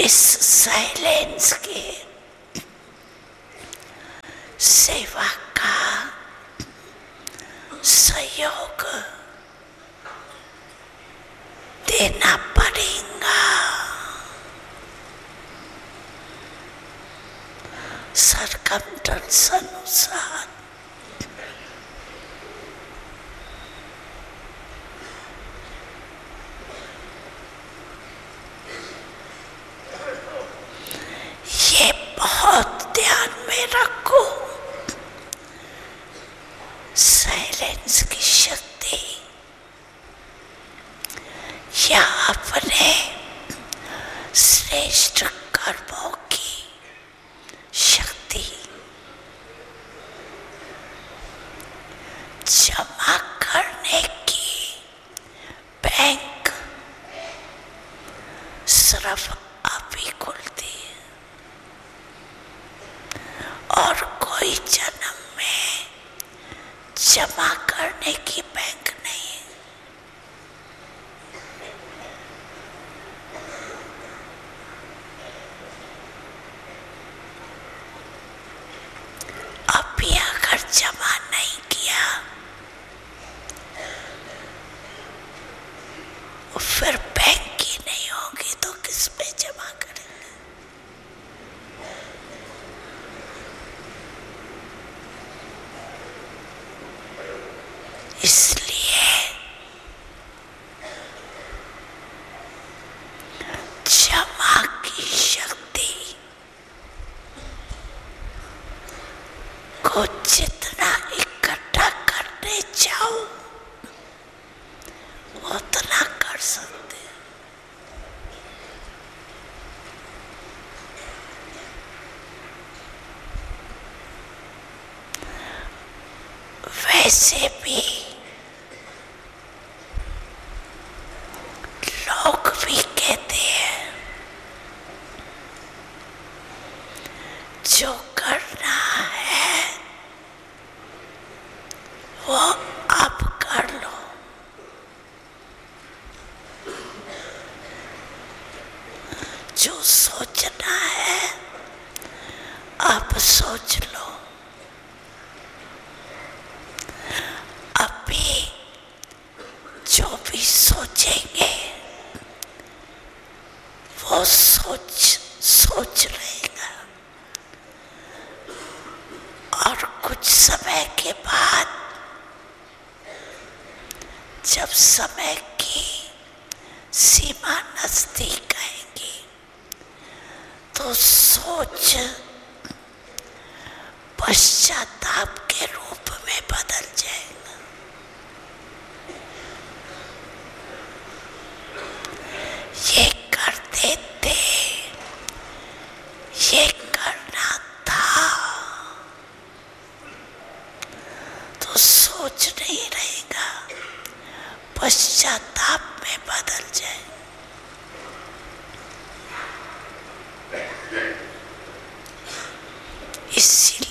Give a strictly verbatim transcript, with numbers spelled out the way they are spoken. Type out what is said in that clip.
इस साइलेंस के सेवा का सहयोग देना पड़ेगा। सरकमस्टेंस अनुसार ये बहुत ध्यान में रखो। साइलेंस की शक्ति या अपने श्रेष्ठ कर्मों की शक्ति जमा करने की बैंक सिर्फ आप ही खुलती है और कोई जन्म में जमा करने की बैंक नहीं है। अभी अगर जमा नहीं किया फिर बैंक ही नहीं होगी तो किस पे जमा करेंगे? इसलिए जमा की शक्ति को जितना इकट्ठा करने जाओ उतना कर सकते हैं। वैसे भी लोग भी कहते हैं जो करना है वो अब कर लो। जो सोचना है अब सोच लो। अभी जो भी सोचेंगे वो सोच सोच रहेगा और कुछ समय के बाद जब समय की सीमा नजदीक आएगी तो सोच पश्चाताप के रूप में बदल जाएगा। ये करते थे, ये करना था, तो सोच नहीं रहेगा, पश्चाताप में बदल जाए। इसीलिए